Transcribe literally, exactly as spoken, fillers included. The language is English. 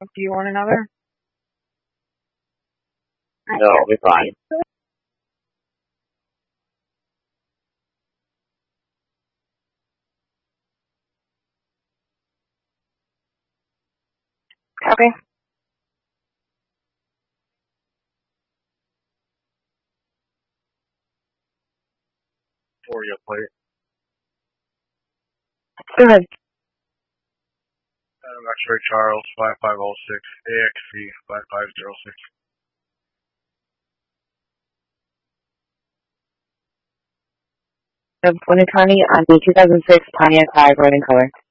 Do you want another? No, I'll be fine. Okay. For you, plate. Go ahead. Adam X-ray Charles five five zero six A X C five five zero six. twenty twenty on the two thousand six Pontiac Five, red in color.